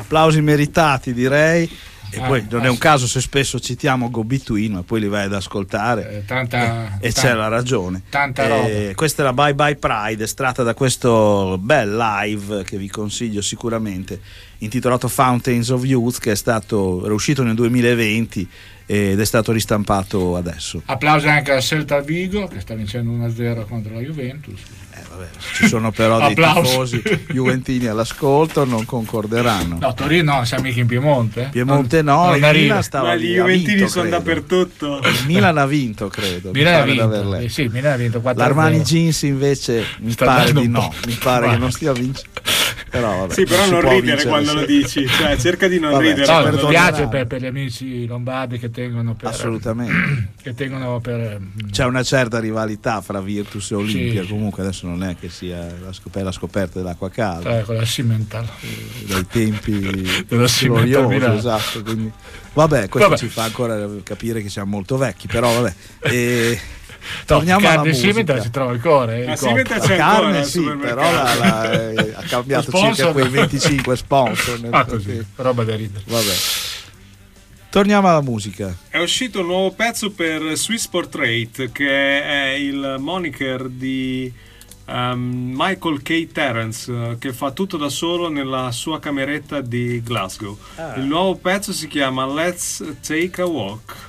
applausi meritati, direi. E poi non è un caso se spesso citiamo Go Between, ma poi li vai ad ascoltare e c'è la ragione. Tanta roba. Questa è la Bye Bye Pride, estratta da questo bel live che vi consiglio sicuramente, intitolato Fountains of Youth, che era uscito nel 2020 ed è stato ristampato adesso. Applausi anche al Celta Vigo che sta vincendo 1-0 contro la Juventus. Ci sono però dei tifosi juventini all'ascolto, non concorderanno. No, Torino no, siamo mica in Piemonte. Piemonte no, il Milan stava ma gli juventini sono dappertutto. Il Milan ha vinto, credo. Milan ha vinto 4-0. L'Armani Jeans invece mi pare di no, mi pare che non stia vincendo. Però, vabbè, sì, però non ridere quando lo dici, cioè cerca di non ridere. No, mi piace per gli amici lombardi che tengono per assolutamente che tengono per c'è una certa rivalità fra Virtus e Olimpia, sì. Comunque adesso non è che sia la scoperta dell'acqua calda, con la Cimental dai tempi della Cimental, esatto, quindi questo ci fa ancora capire che siamo molto vecchi, però vabbè. Torniamo alla musica. Si trova il cuore, la Cimental c'è carne, ancora, sì, però ha cambiato circa quei 25 sponsor. Così, roba da ridere. Vabbè. Torniamo alla musica. È uscito un nuovo pezzo per Swiss Portrait, che è il moniker di Michael K. Terence, che fa tutto da solo nella sua cameretta di Glasgow. Il nuovo pezzo si chiama Let's Take a Walk.